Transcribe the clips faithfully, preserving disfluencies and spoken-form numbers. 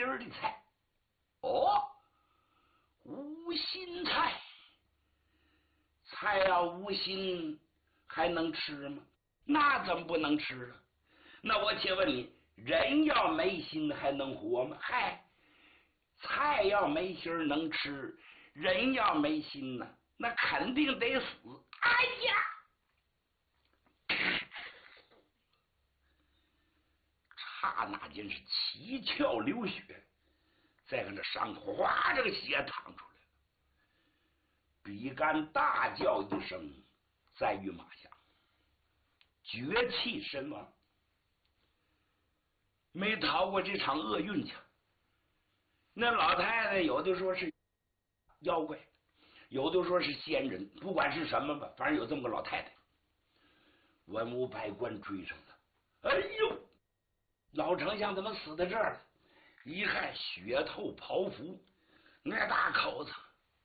心的菜。哦，无心菜，菜要无心还能吃吗？那怎么不能吃啊？那我且问你，人要没心还能活吗？嗨，菜要没心能吃，人要没心呢，那肯定得死。哎呀！刹那间是七窍流血，再跟这伤口哗，这个血淌出来了。比干大叫一声，在于马下，绝气身亡。没逃过这场厄运去。那老太太有的说是妖怪，有的说是仙人，不管是什么吧，反正有这么个老太太。文武百官追上了，哎呦，老丞相怎么死在这儿了？一看血透袍服，那大口子，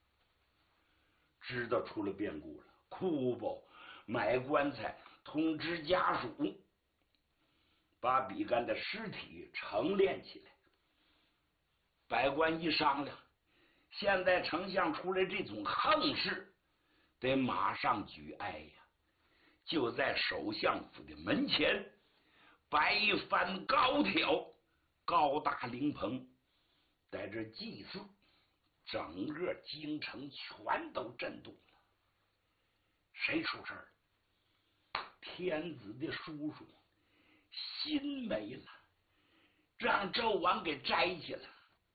知道出了变故了，哭吧，买棺材，通知家属，把比干的尸体盛殓起来。百官一商量，现在丞相出来这种横事，得马上举哀呀！就在首相府的门前摆一番高挑高大灵棚，在这祭祀，整个京城全都震动了。谁出事儿了？天子的叔叔心没了，让纣王给摘去了，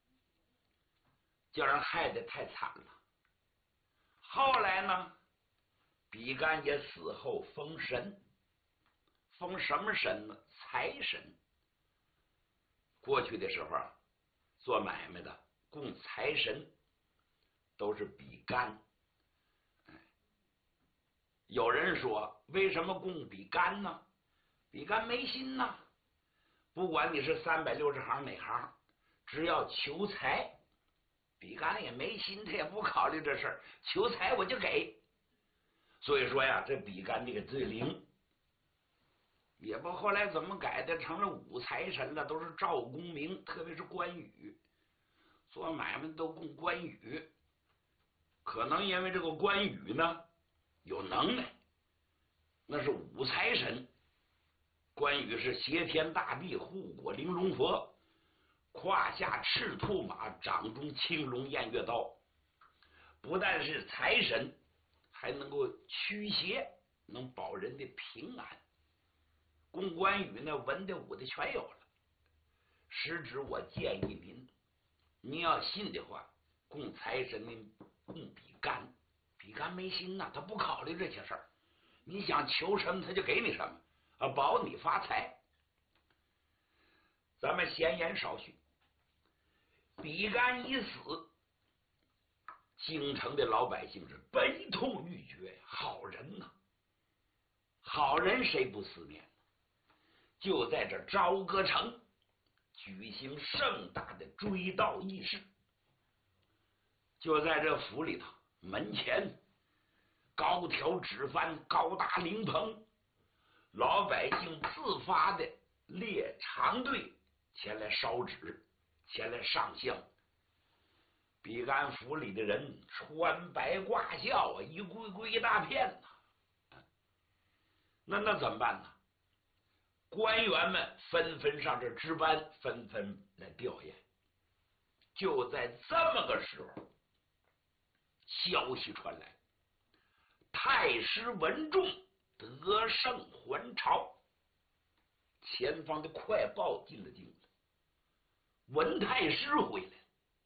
叫人害得太惨了。后来呢，比干也死后封神，封什么神呢？财神。过去的时候啊，做买卖的供财神都是比干。有人说，为什么供比干呢？比干没心呐，不管你是三百六十行哪行，只要求财，比干也没心，他也不考虑这事儿，求财我就给。所以说呀，这比干这个最灵，也不后来怎么改的成了五财神了，都是赵公明，特别是关羽，做买卖都供关羽。可能因为这个关羽呢有能耐，那是五财神。关羽是挟天大地，护国玲珑佛，胯下赤兔马，掌中青龙偃月刀，不但是财神，还能够驱邪，能保人的平安。供关羽呢，文的武的全有了。实质我建议您，您要信的话，供财神您供比干。比干没心呐，他不考虑这些事儿，你想求什么他就给你什么啊，保你发财。咱们闲言少叙，比干一死，京城的老百姓是悲痛欲绝。好人呐，好人谁不思念呢？就在这朝歌城举行盛大的追悼仪式，就在这府里头门前，高挑纸幡，高大灵棚，老百姓自发的列长队前来烧纸，前来上香。比干府里的人穿白挂孝啊，一归归一大片呐、啊。那那怎么办呢？官员们纷纷上这值班，纷纷来吊唁。就在这么个时候，消息传来，太师文仲得胜还朝。前方的快报进了京，文太师回来，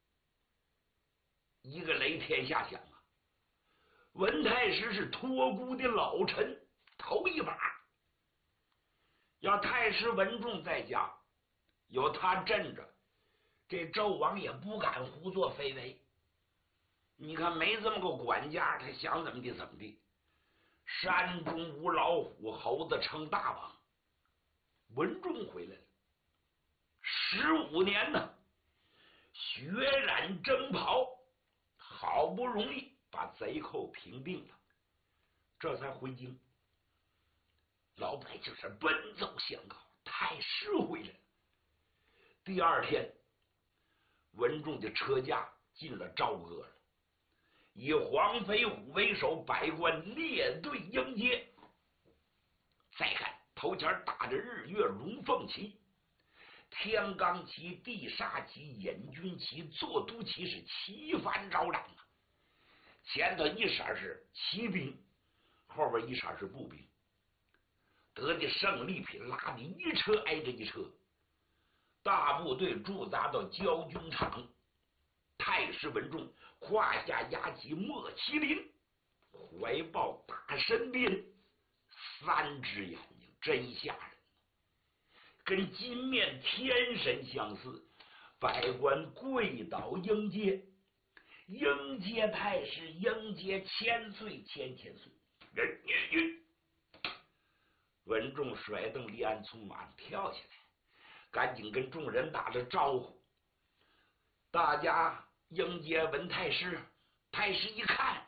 一个雷天下响啊！文太师是托孤的老臣，头一把。要太师文仲在家，有他镇着，这纣王也不敢胡作非为。你看没这么个管家，他想怎么地怎么地。山中无老虎，猴子称大王。文仲回来了，十五年呢，血染征袍，好不容易把贼寇平定了，这才回京。老百姓是奔走相告，太师回来了。第二天， 文仲的车驾进了朝歌了，以黄飞虎为首，百官列队迎接。再看头前打着日月龙凤旗、天罡旗、地煞旗、引军旗、坐都旗，是旗帆招展啊！前头一色是骑兵，后边一色是步兵，得的胜利品拉的一车挨着一车。大部队驻扎到交军场，太师文仲胯下压起莫麒麟，怀抱大神鞭，三只眼睛真吓人，跟金面天神相似。百官跪倒迎接，迎接太师，迎接千岁千千岁。人人人，文仲甩动李安从马上跳下来，赶紧跟众人打着招呼。大家迎接文太师。太师一看，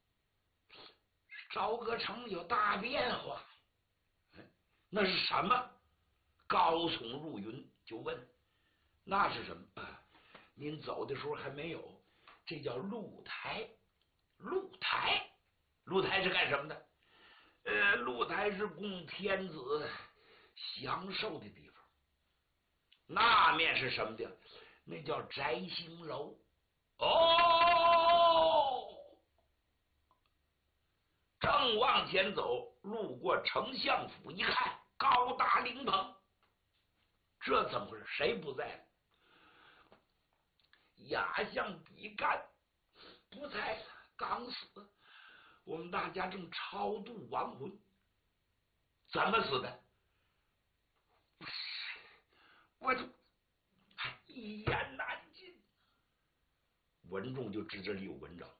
朝歌城有大变化，那是什么？高耸入云，就问那是什么？啊，您走的时候还没有，这叫露台。露台，露台是干什么的？呃，露台是供天子享受的地方。那面是什么的？那叫摘星楼。哦，正往前走，路过丞相府，一看高大灵棚，这怎么回事？谁不在了？亚相比干不在了，刚死。我们大家正超度亡魂。怎么死的？我就一言难尽。文仲就知这里有文章，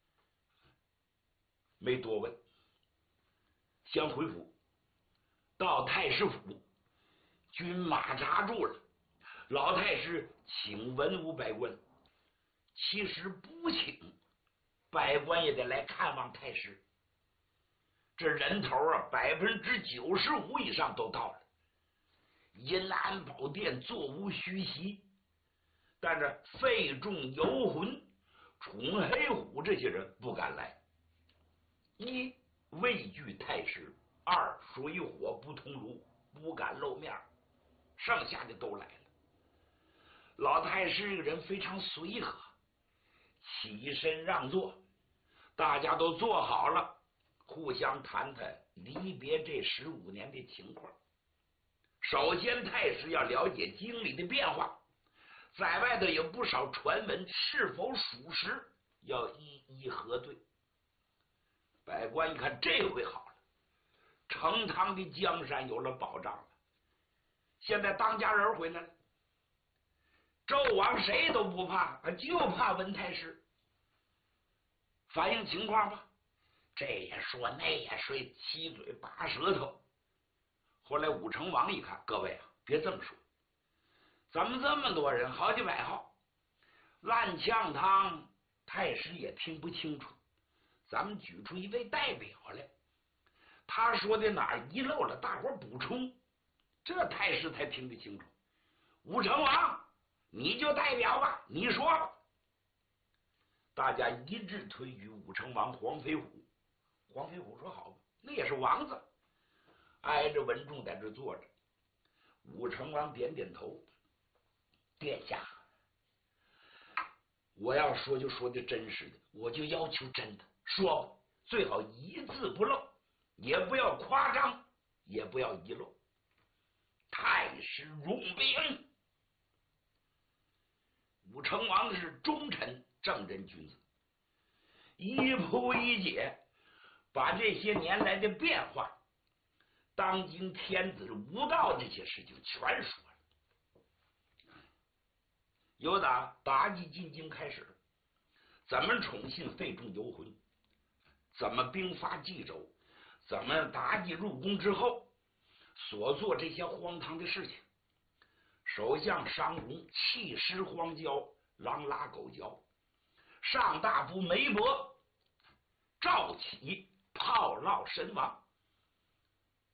没多问，先回府。到太师府，军马扎住了。老太师请文武百官，其实不请，百官也得来看望太师。这人头啊，百分之九十五以上都到了。银安宝殿座无虚席，但是费仲、游魂、宠黑虎这些人不敢来。一畏惧太师，二水火不同炉，不敢露面。剩下的都来了。老太师这个人非常随和，起身让座，大家都坐好了，互相谈谈离别这十五年的情况。首先，太师要了解京里的变化，在外头有不少传闻，是否属实，要一一核对。百官一看，这回好了，成汤的江山有了保障了。现在当家人回来了，纣王谁都不怕，就怕文太师。反映情况吧，这也说那也说，七嘴八舌头。后来武成王一看，各位啊，别这么说，咱们这么多人，好几百号，烂呛汤，太师也听不清楚。咱们举出一位代表来，他说的哪儿遗漏了，大伙补充，这太师才听得清楚。武成王，你就代表吧，你说吧。大家一致推举武成王黄飞虎。黄飞虎说好吧，那也是王子。挨着文仲在这坐着，武成王点点头，殿下，我要说就说的真实的，我就要求真的，说吧，最好一字不漏，也不要夸张，也不要遗漏。太师容禀，武成王是忠臣正人君子，一铺一解，把这些年来的变化，当今天子无道这些事情全说了。由打妲己进京开始，怎么宠信费仲游魂，怎么兵发冀州，怎么妲己入宫之后所做这些荒唐的事情。首相商容弃尸荒郊，狼拉狗嚼；上大夫梅伯赵启炮烙身亡。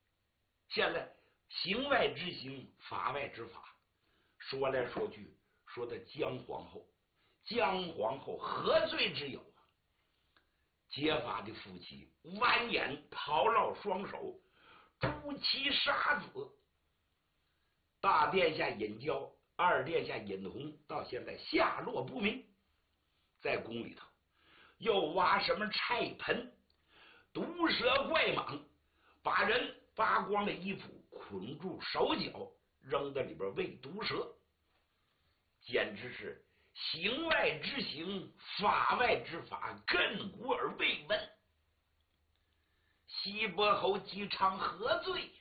现在行外之行，法外之法，说来说去， 说的姜皇后，姜皇后何罪之有？结发的夫妻完颜抛落双手，诛其杀子。大殿下尹娇，二殿下尹红到现在下落不明，在宫里头又挖什么菜盆，毒蛇怪蟒，把人扒光了衣服，捆住手脚，扔在里边喂毒蛇，简直是行外之行，法外之法，亘古而未闻。西伯侯姬昌何罪呀？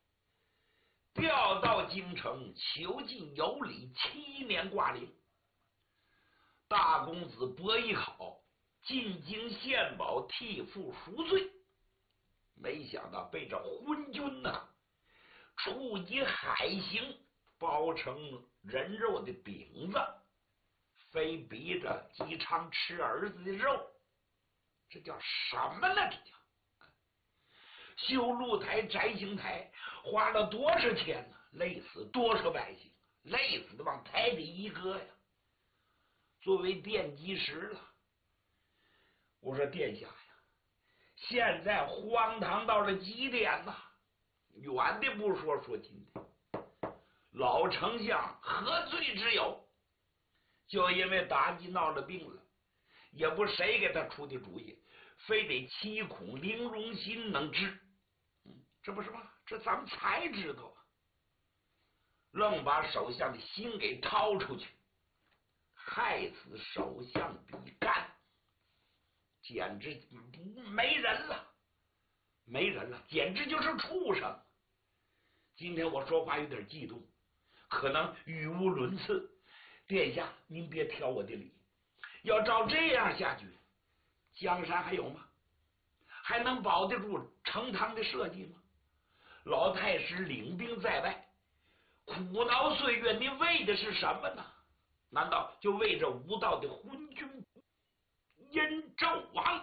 调到京城，囚禁有礼，七年挂零。大公子伯邑考进京献宝，替父赎罪，没想到被这昏君呐、啊、处以海刑，包成人肉的饼子，非逼着姬昌吃儿子的肉，这叫什么呢？这叫修露台、摘星台，花了多少钱呢？累死多少百姓，累死的往台里一搁呀！作为奠基石了。我说殿下呀，现在荒唐到了极点呐！远的不说，说近的，老丞相何罪之有？就因为妲己闹了病了，也不谁给他出的主意，非得七孔玲珑心能治。嗯，这不是吗？这咱们才知道啊！愣把首相的心给掏出去，害死首相比干，简直没人了，没人了，简直就是畜生。今天我说话有点激动，可能语无伦次，殿下您别挑我的理。要照这样下去，江山还有吗？还能保得住成汤的社稷吗？老太师领兵在外，苦恼岁月，你为的是什么呢？难道就为这无道的昏君殷纣王？